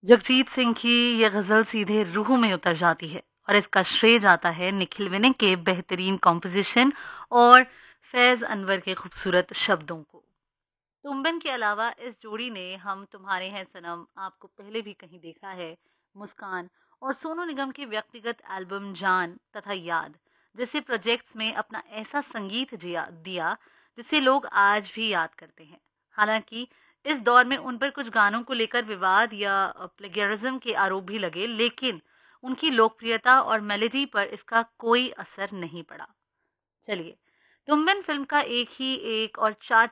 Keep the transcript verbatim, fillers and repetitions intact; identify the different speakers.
Speaker 1: जगजीत सिंह की ये गज़ल सीधे रूह में उतर जाती है और इसका श्रेय जाता है निखिल विनय के बेहतरीन कॉम्पोजिशन और फैज़ अनवर के खूबसूरत शब्दों को। तुम्बिन के अलावा इस जोड़ी ने हम तुम्हारे हैं सनम, आपको पहले भी कहीं देखा है, मुस्कान और सोनू निगम के व्यक्तिगत एल्बम जान तथा याद जैसे प्रोजेक्ट्स में अपना ऐसा संगीत जिया दिया जिसे लोग आज भी याद करते हैं। हालांकि इस दौर में उन पर कुछ गानों को लेकर विवाद या प्लेगरिज्म के आरोप भी लगे, लेकिन उनकी लोकप्रियता और मेलोडी पर इसका कोई असर नहीं पड़ा। चलिए, तुम बिन फिल्म का एक ही एक और चार